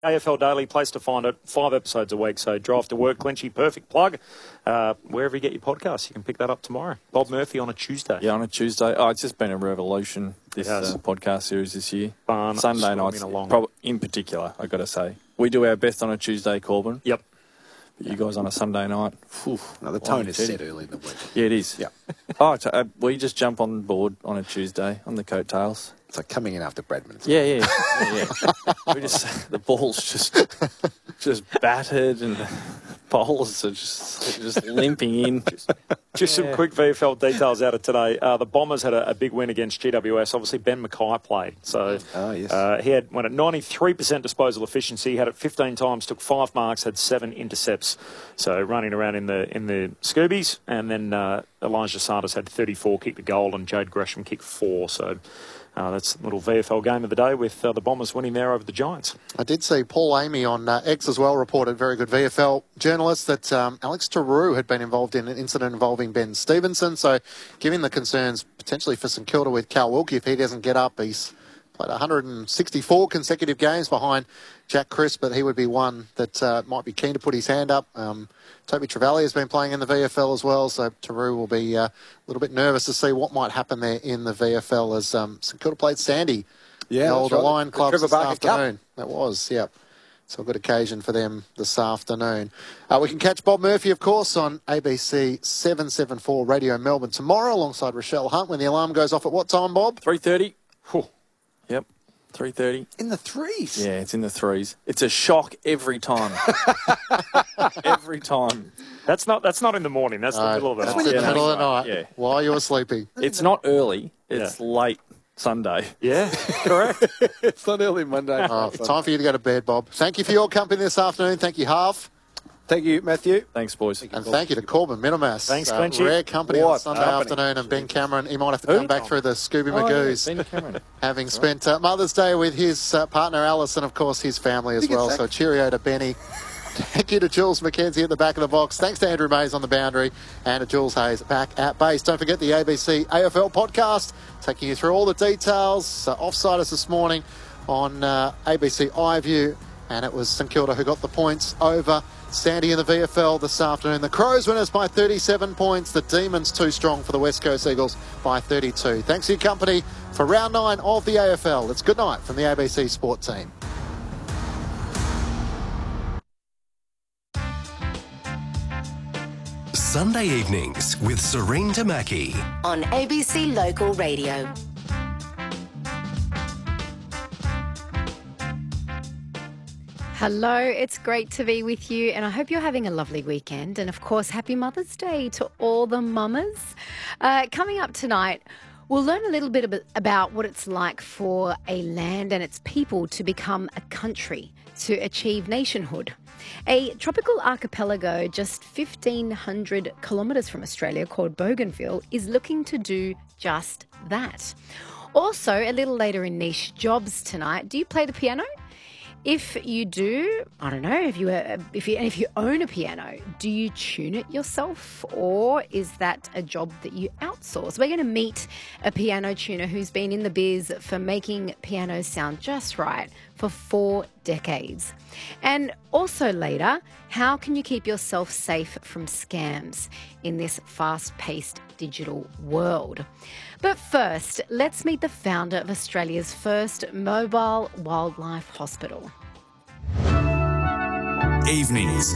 AFL Daily, place to find it, 5 episodes a week. So drive to work, Clenchy, perfect plug. Wherever you get your podcasts, you can pick that up tomorrow. Bob Murphy on a Tuesday. Yeah, on a Tuesday. Oh, it's just been a revolution, this podcast series this year. Fun. Sunday nights, in particular, I've got to say. We do our best on a Tuesday, Corbin. Yep. But you guys on a Sunday night. No, the tone is set early in the week. Yeah, it is. Yeah. We just jump on board on a Tuesday on the coattails. It's like coming in after Bradman. Yeah. We just the ball's just battered and the bowlers are just limping in. Just some quick VFL details out of today. The Bombers had a big win against GWS. Obviously, Ben Mackay played. So he had went at 93% disposal efficiency, had it 15 times, took 5 marks, had 7 intercepts. So running around in the Scoobies. And then Elijah Sardis had 34, kicked a goal, and Jade Gresham kicked 4. So that's a little VFL game of the day with the Bombers winning there over the Giants. I did see Paul Amy on X as well reported, very good VFL journalist, that Alex Tarue had been involved in an incident involving Ben Stevenson. So given the concerns potentially for St Kilda with Cal Wilkie, if he doesn't get up, he's played 164 consecutive games behind Jack Crisp, but he would be one that might be keen to put his hand up. Toby Trevally has been playing in the VFL as well, so Tarue will be a little bit nervous to see what might happen there in the VFL as St Kilda played Sandy, the old Lion Club this afternoon. That was, yep. So a good occasion for them this afternoon. We can catch Bob Murphy, of course, on ABC 774 Radio Melbourne tomorrow alongside Rochelle Hunt when the alarm goes off at what time, Bob? 3:30. Yep, 3:30. In the threes? Yeah, it's in the threes. It's a shock every time. Every time. That's not in the morning. That's the middle of the night. That's in the middle of the night, yeah. While you're sleeping. It's not early. It's late Sunday. Yeah, correct. It's not early Monday. Time for you to go to bed, Bob. Thank you for your company this afternoon. Thank you, Half. Thank you, Matthew. Thanks, boys. And thank you to Corbin Minimas. Thanks, Clenchy. Rare company on Sunday afternoon. And Ben Cameron, he might have to come back through the Scooby Magoos. Ben Cameron. Having spent Mother's Day with his partner Alice and, of course, his family as well. So cheerio to Benny. Thank you to Jules McKenzie at the back of the box. Thanks to Andrew Mays on the boundary and to Jules Hayes back at base. Don't forget the ABC AFL podcast, taking you through all the details. Offside us this morning on ABC iView, and it was St Kilda who got the points over Sandy in the VFL this afternoon. The Crows winners by 37 points. The Demons too strong for the West Coast Eagles by 32. Thanks for your company for round 9 of the AFL. It's good night from the ABC Sport team. Sunday evenings with Serene Tamaki on ABC Local Radio. Hello, it's great to be with you, and I hope you're having a lovely weekend. And of course, happy Mother's Day to all the mamas. Coming up tonight, we'll learn a little bit about what it's like for a land and its people to become a country, to achieve nationhood. A tropical archipelago just 1,500 kilometres from Australia called Bougainville is looking to do just that. Also, a little later in Niche Jobs tonight, do you play the piano? If you do, I don't know, if you own a piano, do you tune it yourself, or is that a job that you outsource? We're going to meet a piano tuner who's been in the biz for making pianos sound just right for 4 decades. And also later, how can you keep yourself safe from scams in this fast-paced digital world? But first, let's meet the founder of Australia's first mobile wildlife hospital. Evenings.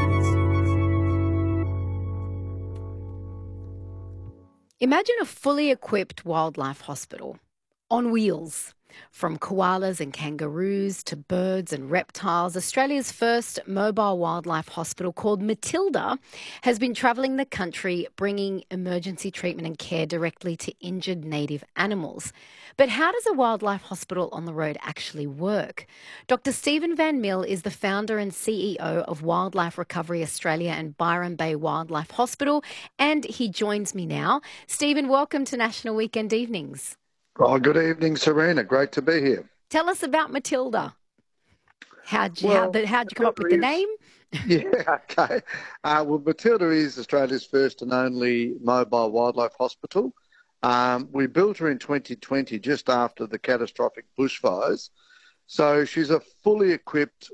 Imagine a fully equipped wildlife hospital on wheels. From koalas and kangaroos to birds and reptiles, Australia's first mobile wildlife hospital, called Matilda, has been travelling the country bringing emergency treatment and care directly to injured native animals. But how does a wildlife hospital on the road actually work? Dr. Stephen Van Mill is the founder and CEO of Wildlife Recovery Australia and Byron Bay Wildlife Hospital, and he joins me now. Stephen, welcome to National Weekend Evenings. Oh, good evening, Serena. Great to be here. Tell us about Matilda. How'd you come up with the name? Yeah, okay. Well, Matilda is Australia's first and only mobile wildlife hospital. We built her in 2020, just after the catastrophic bushfires. So she's a fully equipped